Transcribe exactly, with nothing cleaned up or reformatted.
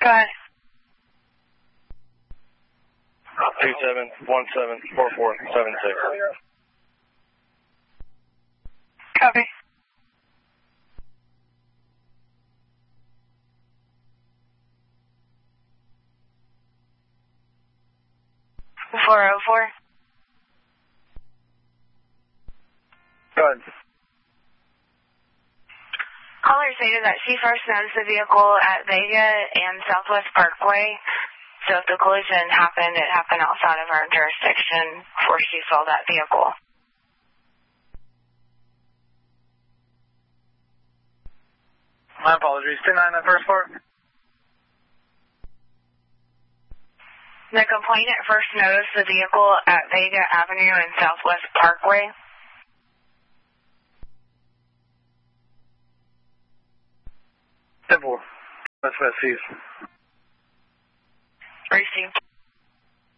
ahead. two seven one seven four four seven six. Copy. four oh four. Go ahead. Caller stated that she first noticed the vehicle at Vega and Southwest Parkway. So if the collision happened, it happened outside of our jurisdiction before she saw that vehicle. My apologies. two nine, that first part. The complainant first noticed the vehicle at Vega Avenue and Southwest Parkway. Simple. That's what I see. Received.